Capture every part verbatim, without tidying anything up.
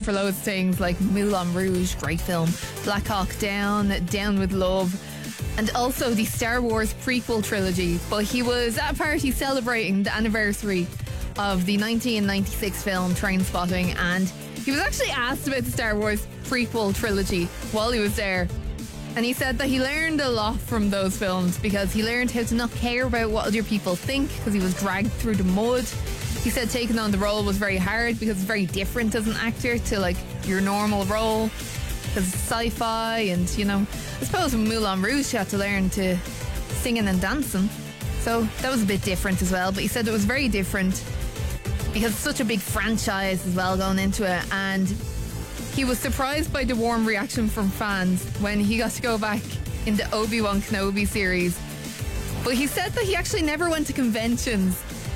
for loads of things like Moulin Rouge, great film, Black Hawk Down, Down with Love, and also the Star Wars prequel trilogy. But he was at a party celebrating the anniversary of the nineteen ninety-six film Trainspotting, and he was actually asked about the Star Wars prequel trilogy while he was there. And he said that he learned a lot from those films because he learned how to not care about what other people think because he was dragged through the mud. He said taking on the role was very hard because it's very different as an actor to like your normal role because it's sci-fi, and you know, I suppose in Moulin Rouge you had to learn to singing and dancing, so that was a bit different as well. But he said it was very different because it's such a big franchise as well going into it, and he was surprised by the warm reaction from fans when he got to go back in the Obi-Wan Kenobi series. But he said that he actually never went to conventions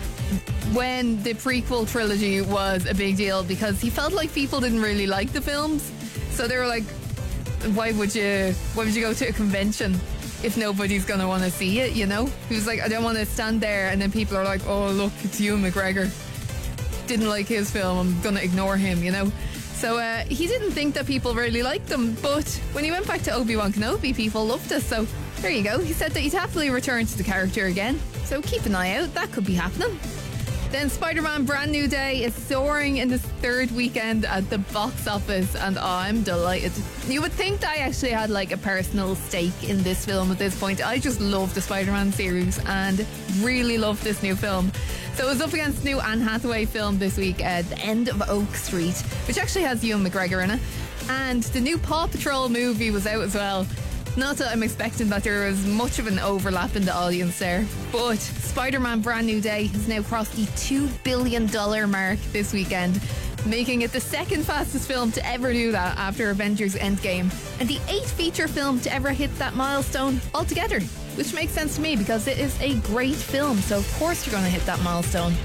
when the prequel trilogy was a big deal because he felt like people didn't really like the films. So they were like, why would you why would you go to a convention if nobody's going to want to see it, you know? He was like, I don't want to stand there and then people are like, oh, look, it's Ewan McGregor. Didn't like his film, I'm going to ignore him, you know? So uh, he didn't think that people really liked them, but when he went back to Obi-Wan Kenobi, people loved it. So there you go. He said that he'd happily return to the character again. So keep an eye out. That could be happening. Then Spider-Man Brand New Day is soaring in this third weekend at the box office, and oh, I'm delighted. You would think that I actually had like a personal stake in this film at this point. I just love the Spider-Man series and really love this new film. So it was up against the new Anne Hathaway film this week, uh, The End of Oak Street, which actually has Ewan McGregor in it. And the new Paw Patrol movie was out as well. Not that I'm expecting that there was much of an overlap in the audience there, but Spider-Man Brand New Day has now crossed the two billion dollars mark this weekend, making it the second fastest film to ever do that after Avengers Endgame, and the eighth feature film to ever hit that milestone altogether, which makes sense to me because it is a great film, so of course you're going to hit that milestone.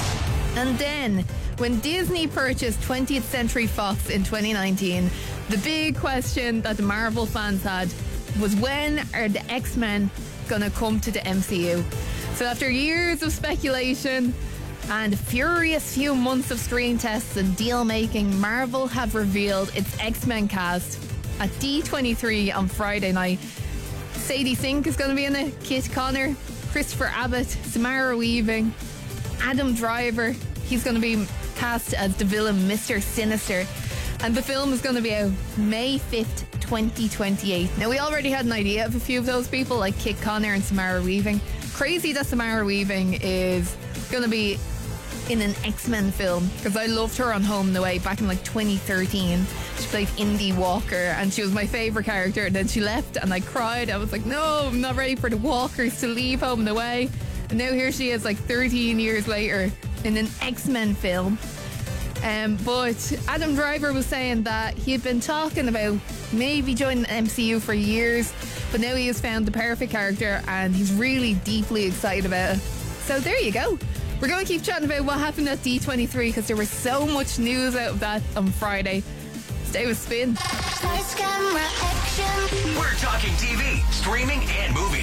And then, when Disney purchased twentieth Century Fox in twenty nineteen, the big question that the Marvel fans had was, when are the X-Men gonna come to the M C U? So after years of speculation and a furious few months of screen tests and deal making, Marvel have revealed its X-Men cast at D twenty-three on Friday night. Sadie Sink is going to be in it, Kit Connor, Christopher Abbott, Samara Weaving, Adam Driver. He's going to be cast as the villain Mister Sinister. And the film is going to be out May fifth, twenty twenty-eight. Now, we already had an idea of a few of those people, like Kit Connor and Samara Weaving. Crazy that Samara Weaving is going to be in an X-Men film, because I loved her on Home and Away back in like twenty thirteen. She played Indy Walker and she was my favourite character, and then she left and I cried. I was like, no, I'm not ready for the Walkers to leave Home and Away. And now here she is like thirteen years later in an X-Men film. Um, but Adam Driver was saying that he had been talking about maybe joining the M C U for years, but now he has found the perfect character and he's really deeply excited about it. So there you go. We're going to keep chatting about what happened at D twenty-three because there was so much news out of that on Friday. Stay with Spin. We're talking T V, streaming and movies.